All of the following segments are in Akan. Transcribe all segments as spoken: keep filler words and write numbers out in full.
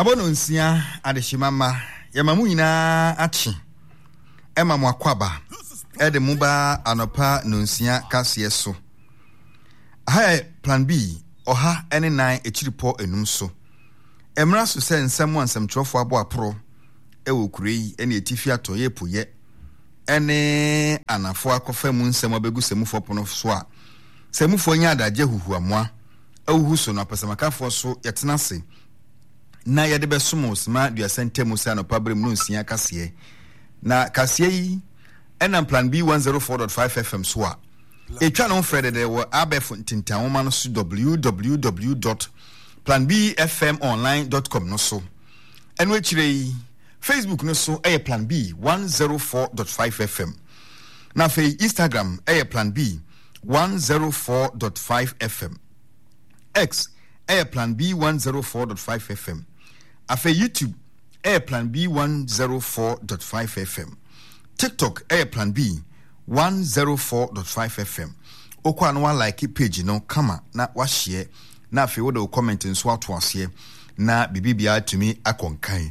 Abono nsia adeshimama yamamu nyina achi ema mu akwaba ede mu ba anopa nonsia kase so ha plan B oha ene nine echiripo enum so emra so se nsem ansem trofo abo apro ewo kurei ene etifi atoye poye ene anafo akofa mu nsem abegu semufo pono so a semufo nya adaje huhu amoa awuhu so no apasamakafo so yetenase na yede besomo sma dua sentemu se anopa brem no nsia kase na kase yi ena plan B one oh four point five F M so a etwa no frede de wo abefo tintan wo man so w w w dot plan b f m online dot com no so eno akire Facebook no so eh plan B one oh four point five F M na fe Instagram eh plan B one oh four point five F M X eh plan B one oh four point five F M afa YouTube eh plan B one oh four point five F M TikTok eh plan B one oh four point five F M okwa no like page no kama na wa share na afi wo do comment nso ato ase na bibibia tumi akonkan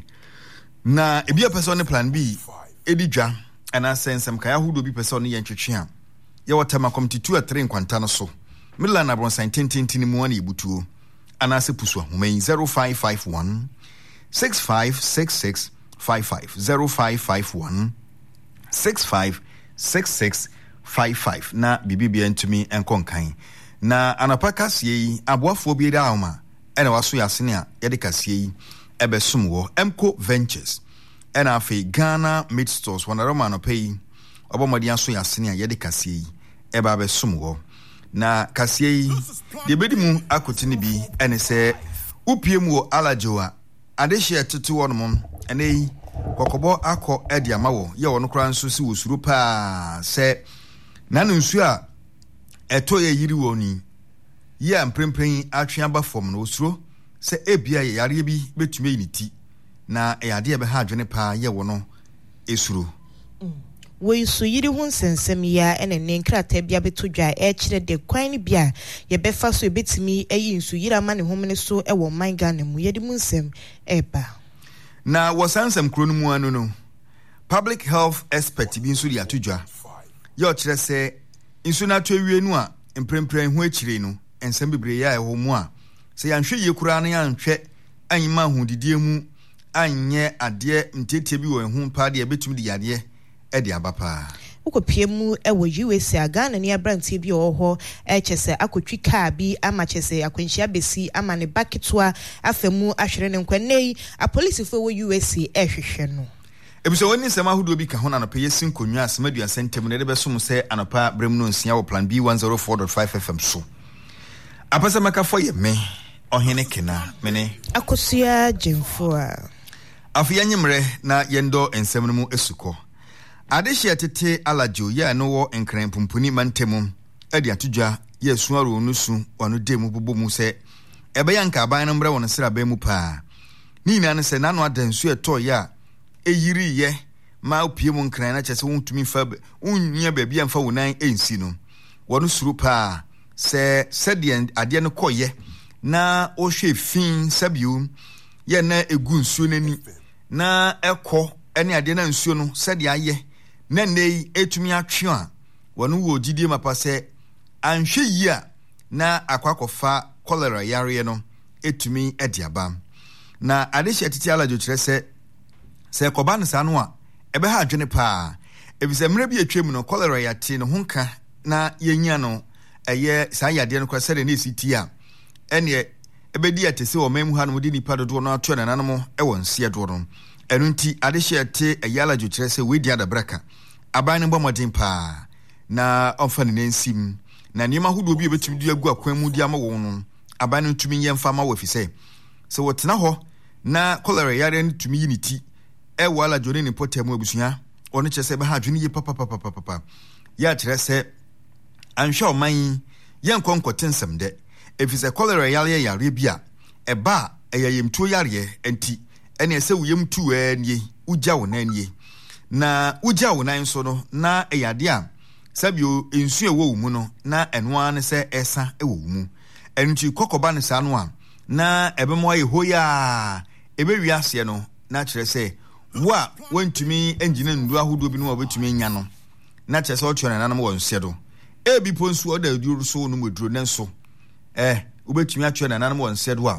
na ebi person ne plan B edidwa ana sensem kaya hudo bi person ne yentwetwe a ye wotama committee two or three nkwanta no so midland na bronsan tintintin mu ana ebutuo ana se pusu ahoman zero five five one six five six six five five zero five five one six five six six five five na bibibia ntumi enkonkan na anapa kasie yi aboafo bi da awma ena waso yasene a yede kasie yi ebesom wo Emco Ventures ena afi Ghana Meat Stores wanaroma no pay obomodi aso yasene a yede kasie yi eba besom wo na kasie yi de bedimu akotini bi ene se upiem wo alajoa adehye tutu wonom ene yi kokobo akọ edi amawo ye wono kra nso si wosuru pa se nanu nsu a eto ye yiri woni ye amprempren atwe aba fom no osuro se ebia ye yare bi betumi yiniti na eyade ye be ha adwene pa ye wono esuru we so yiri hu nsensem ya ene ne nkrata bia beto dwa e kire de kwan bia ye befa so ebetimi eyi nsu yira ma ne homne so e wo man Ghana mu ye de mu nsem eba na wasansam krono mu anu no public health expert bi nso ya todwa ye kire se nsu na to wienu a emprempren hu akire no ensem bebre ya e ho mu a se yanhwe ye kura na yanhwe anyima hu didie mu anye ade ntetie bi wo hu pa de betumi di yade e de abapa ukopie mu e wo U S A Ghana ne abrantie bi oho e chese akotwi kaa bi ama chese akwanhia besi ama ne baketwa afemu ahwere ne nkwanei a police fo wo U S A e hwehwe no ebiso woni sema hudo bi ka ho na no peye sinkonwa asemadua sentem ne de besom se anopa brem no nsia wo plan B one oh four point five F M so apasa makafo ye me ohene kena mene akosua jemfoa afia nyimre na yendo ensem no mu esuko adehye tete alajo ya no wo enkran pumpuni mantemu ade atodwa ye suaro nusu wano demu bubu mu se ebe yanka aban no mbre won sira ba mu pa ni na ne se nanu adansu eto ya eyiri ye ma opie mu nkran na chese wontumi fa unya ba bia mfa wonan ensi no wono suru pa se sede ade no koye na o hwe fin sabiu ye na egu nsu nani na ekọ ene ade na nsu no sede aye na nei etumi atwe a wono wo gidie mapa se anhwe yi a na akwakofa cholera yare no etumi ediaba na adehye titi alajo kire se se koba ne sanu a ebe ha adwene pa ebise mre bi atwem no cholera yate no honka na yenya no eye sa yade no kwase de ne siti a ene ebedi atese o memu ha no di nipa dodo no ato na nanom e won sie do no enu nti adehye te ayala jo kire se we dia da braka aban ne bomodin pa na onfa ne nsim na niema hudo bi betumi du agu akwan mu di ama wo no aban no tumi yemfa ma wo fise se wotena ho na cholera yare ntumi yiniti e wala jone ne potemu abusua ono chese be ha adwene ye papa papa papa ya kire se anhwe oman yen konkotensem de efise cholera yare yare bia eba eyayemtuo yare enti ene ese wuyemtu anie ugya wo nanie na ugya wo nan so no na eyade a sabio ensu ewo mu no na enoa ne se esa ewo mu enti kokoba ne sa no a na ebemo aye hoya ebe wiase no na kyerɛ sɛ wo a wantumi engine ndu ahodo bi no obetumi nya no na kyerɛ sɛ ɔtwe nanam wɔ nse do ebi po nso ɔda aduro so no moduro ne nso eh obetumi atwe nanam wɔ nse do a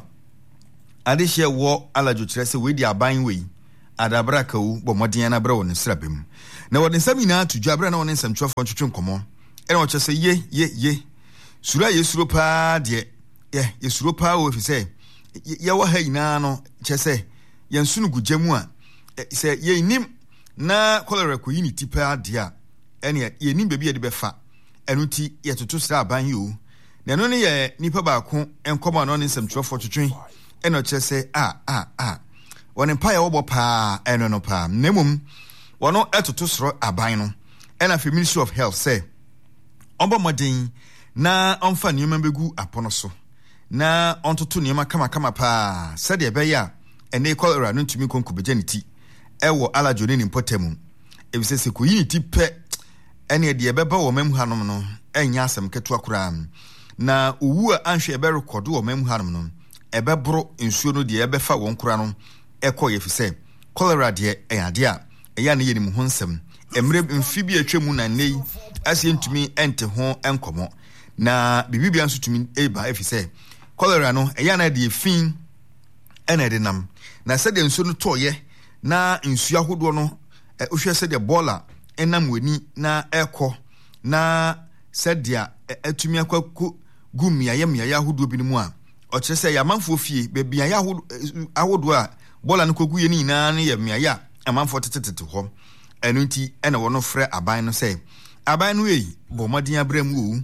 ade hye wɔ alajo kyerɛ sɛ we di aban wei adabra ka wo bɔ modern na bra wɔ ne srabem na wɔ ne nsam nyinaa to dwa bra na wɔ ne nsam twafo twetwe nkɔmɔ ɛna wɔ kyerɛ sɛ ye ye ye sura yesuro paa de ye yesuro paa wo fi sɛ ye wɔ ha nyinaa no kyerɛ sɛ yɛnso no gugya mu a sɛ yɛnim na cholera ko yini ti paa de a ɛne yɛnim baabi yɛde bɛfa ɛno ti yɛtoto sra aban yi o na ɛno ne yɛ nipa baako ɛnkɔmɔ a no ne nsam twafo twetwe ɛna kyerɛ sɛ a a a wɔne mpa yɛ wɔbɔ paa ɛno no paa na mmom wɔno ɛtoto soro aban no ɛna for Ministry of Health sɛ ɔbɔ mmɔden na ɔmfa nneɛma bɛgu apono so na ɔntoto nneɛma kama-kama paa sɛdeɛ ɛbɛyɛ a ɛne cholera no ntumi konko bɛgya ne ti ɛwɔ alajo ne ne mpɔta mu ɛfisɛ sɛ kɔyi ne ti pɛ ɛne deɛ ɛbɛba wɔ mamu hanom no ɛnyɛ asɛm ketewa koraa na owu a anhwɛ ɛbɛrekɔdo wɔ mamu hanom no ɛbɛboro nsuo no deɛ ɛbɛfa wɔn kora no ɛkɔ yɛ fisɛ cholera deɛ ɛyɛ adeɛ a ɛyɛ ne yɛ ne mu ho nsɛm mmerɛ mfi bi atwa mu na nnɛ yi asɛ ntumi ɛnte ho ɛnkɔmɔ na bibibia nso tumi ɛba ɛfi sɛ cholera no ɛyɛ na deɛ fin ɛna ɛde nam na sɛdeɛ nsuo no tɔɔyɛ na nsuo ahodoɔ no wohwɛ sɛdeɛ bɔɔla ɛnam w'ani na ɛkɔ na sɛdeɛ atumi akɔ gu mmeayɛ mmeayɛ ahodoɔ bi no mu a ɔkyerɛ sɛ yɛamanfoɔ fie baabi ayɛ ahodoɔ a bɔɔla no kɔgu yɛ no nyinaa no yɛ mmeayɛ a amanfoɔ tetetete hɔ ɛno nti ɛna wɔno frɛ aban no sɛ aban no yi bɔ mmɔden abrɛ mu o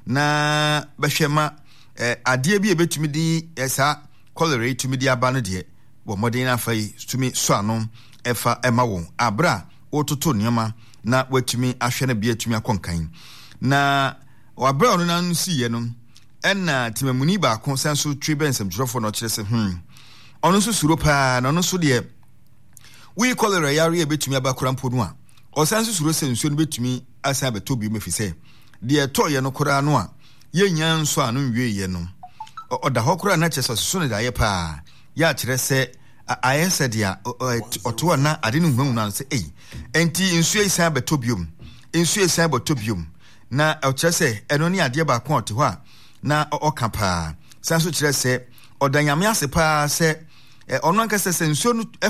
na bɛhwɛ ma eh, adeɛ bi a ɛbɛtumi de eh, saa cholera yi tumi de aba no deɛ bɔ mmɔden afa yi tumi so ano ɛfa ɛma wɔn abra a wɔtoto nneɛma na wɔatumi ahwɛ no bia atumi akɔ nkan na wabra ɔno nan siiɛ no ɛna timamuni baako san so twe bɛ nsɛmtwerɛfoɔ no ɔkyerɛ sɛ hmm ɔno nso suro paa na ɔno nso deɛ we cholera yare e betumi abakora mpo no a ɔsan so suro sɛ nsuo no betumi asan abɛtɔ bi mefi sɛ deɛ ɛtɔ yɛ no koraa no a yɛnya nso a no nwie yɛ no ɔda hɔ koraa na kyerɛ sɛ soso no da yɛ paa yɛ akyerɛ sɛ ayɛ sɛ deɛ ɔto na ade no hunahuna no sɛ ei enti nsuo isan abɛtɔ biom nsuo isan abɛtɔ biom na ɔkyerɛ sɛ ɛno ne adeɛ baako ɔte hɔ a na ɔka paa san so kyerɛ sɛ ɔda nyame ase paa sɛ ɔno ankasa sɛ nsuo no